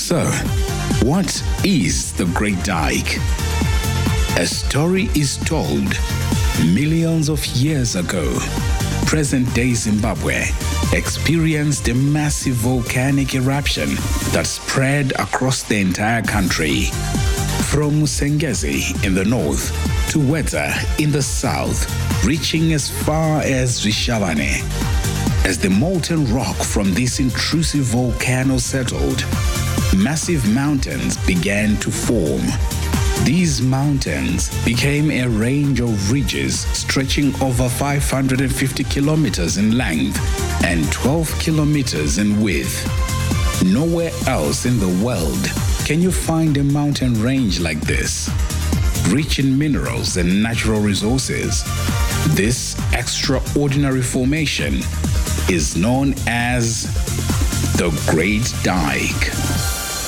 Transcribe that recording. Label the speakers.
Speaker 1: So, what is the Great Dyke? A story is told millions of years ago. Present-day Zimbabwe experienced a massive volcanic eruption that spread across the entire country. From Musengezi in the north to Wedza in the south, reaching as far as Rishavane. As the molten rock from this intrusive volcano settled, massive mountains began to form. These mountains became a range of ridges stretching over 550 kilometers in length and 12 kilometers in width. Nowhere else in the world can you find a mountain range like this. Rich in minerals and natural resources, this extraordinary formation is known as the Great Dyke.